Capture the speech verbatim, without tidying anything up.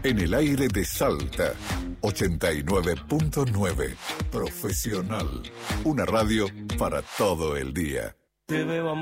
En el aire de Salta, ochenta y nueve punto nueve. Profesional. Una radio para todo el día. Te veo